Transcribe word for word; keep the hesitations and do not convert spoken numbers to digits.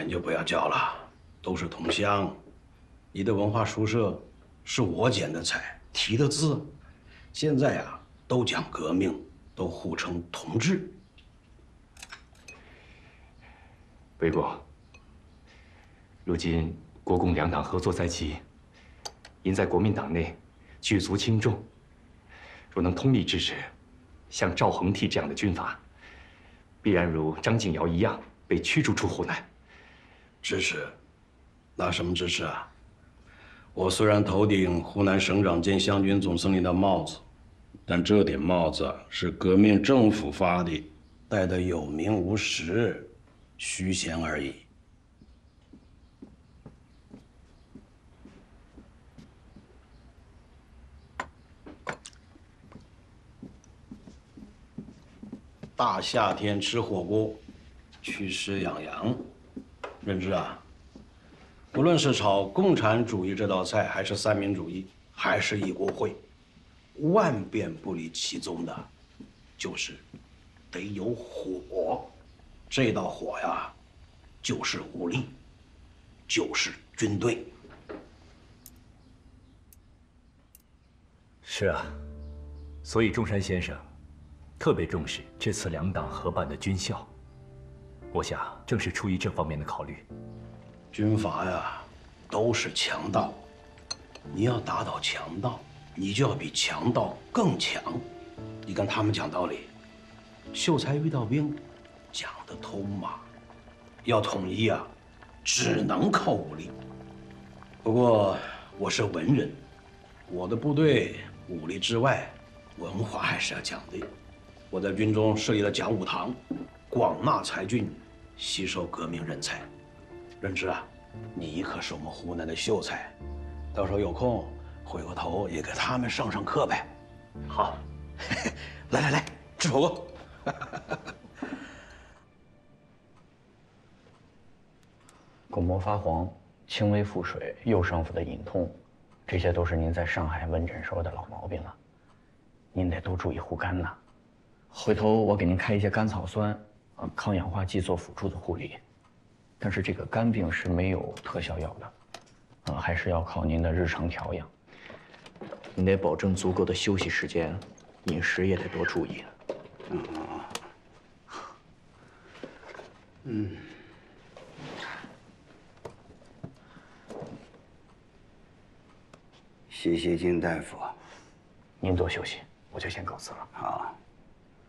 钱就不要交了，都是同乡。你的文化书社是我捡的彩，提的字。现在啊，都讲革命，都互称同志。 魏国，如今国共两党合作在即，您在国民党内举足轻重，若能通力支持，像赵恒惕这样的军阀，必然如张景尧一样被驱逐出湖南。 支持？拿什么支持啊？我虽然头顶湖南省长兼湘军总司令的帽子，但这顶帽子是革命政府发的，戴得有名无实，虚衔而已。大夏天吃火锅，祛湿养阳。认知啊，不论是炒共产主义这道菜，还是三民主义，还是一国会，万变不离其宗的，就是得有火。这道火呀，就是武力，就是军队。 是啊，所以中山先生特别重视这次两党合办的军校，我想正是出于这方面的考虑。 军阀呀，都是强盗，你要打倒强盗，你就要比强盗更强。你跟他们讲道理，秀才遇到兵，讲得通吗？要统一啊，只能靠武力。不过我是文人，我的部队武力之外，文化还是要讲的。我在军中设立了讲武堂，广纳才俊，吸收革命人才。任之啊，你可是我们湖南的秀才，到时候有空回过头也给他们上上课呗。好，来来来，吃火锅。 巩膜发黄、轻微腹水、右上腹的隐痛，这些都是您在上海问诊时候的老毛病了。您得多注意护肝呐。回头我给您开一些甘草酸，啊，抗氧化剂做辅助的护理。但是这个肝病是没有特效药的，啊，还是要靠您的日常调养。您得保证足够的休息时间，饮食也得多注意。 嗯嗯。 谢谢金大夫， 您多休息，我就先告辞了。 好。